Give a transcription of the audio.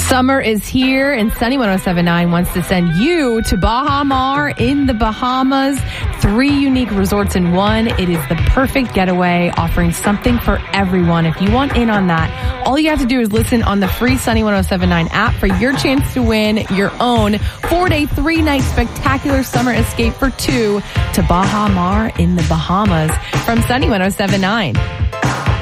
Summer is here, and Sunny 107.9 wants to send you to Baha Mar in the Bahamas. 3 unique resorts in one. It is the perfect getaway, offering something for everyone. If you want in on that, all you have to do is listen on the free Sunny 107.9 app for your chance to win your own 4-day, 3-night spectacular summer escape for 2 to Baha Mar in the Bahamas from Sunny 107.9.